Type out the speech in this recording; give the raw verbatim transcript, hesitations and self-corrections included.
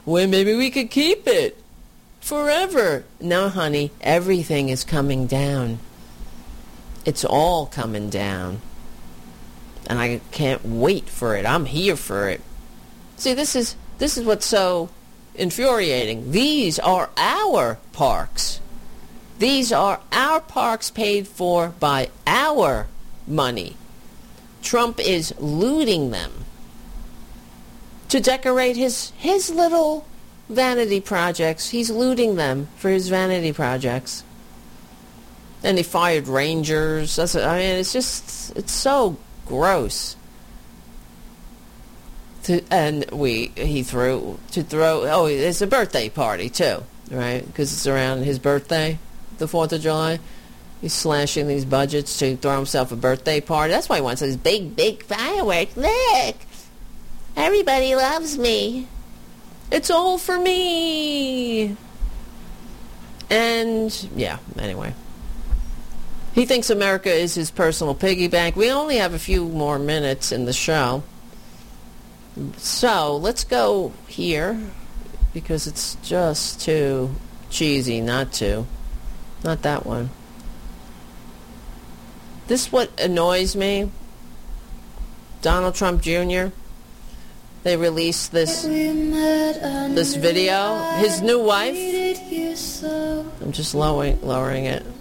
well, maybe we could keep it forever. No, honey, everything is coming down. It's all coming down. And I can't wait for it. I'm here for it. See, this is this is what's so infuriating. These are our parks. These are our parks paid for by our money. Trump is looting them to decorate his his little vanity projects. He's looting them for his vanity projects. And he fired rangers. That's, I mean, it's just, it's so gross. To, and we, he threw, to throw, oh, it's a birthday party too, right? Because it's around his birthday, the fourth of July. He's slashing these budgets to throw himself a birthday party. That's why he wants these big, big fireworks. Look! Everybody loves me. It's all for me. And, yeah, anyway. He thinks America is his personal piggy bank. We only have a few more minutes in the show. So, let's go here, because it's just too cheesy not to. Not that one. This what annoys me. Donald Trump Junior They released this this video. His new wife. I'm just lowering lowering it.